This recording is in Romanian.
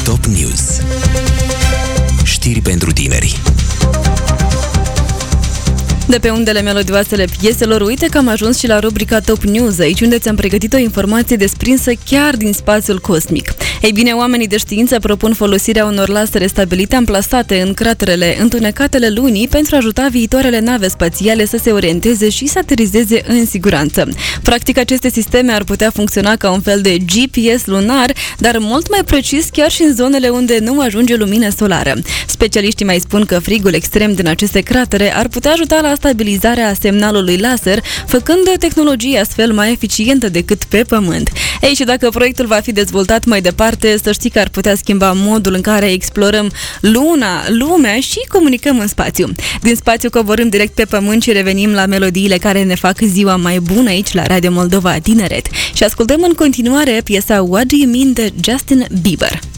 Top News. Știri pentru tineri. De pe undele melodioasele pieselor, uite că am ajuns și la rubrica Top News, aici unde ți-am pregătit o informație desprinsă chiar din spațiul cosmic. Ei bine, oamenii de știință propun folosirea unor lasere stabilite amplasate în craterele întunecatele lunii pentru a ajuta viitoarele nave spațiale să se orienteze și să aterizeze în siguranță. Practic, aceste sisteme ar putea funcționa ca un fel de GPS lunar, dar mult mai precis chiar și în zonele unde nu ajunge lumină solară. Specialiștii mai spun că frigul extrem din aceste cratere ar putea ajuta la stabilizarea semnalului laser, făcând tehnologia astfel mai eficientă decât pe Pământ. Ei, și dacă proiectul va fi dezvoltat mai departe, să știi că ar putea schimba modul în care explorăm Luna, lumea și comunicăm în spațiu. Din spațiu coborâm direct pe Pământ și revenim la melodiile care ne fac ziua mai bună aici la Radio Moldova Tineret. Și ascultăm în continuare piesa What Do You Mean de Justin Bieber.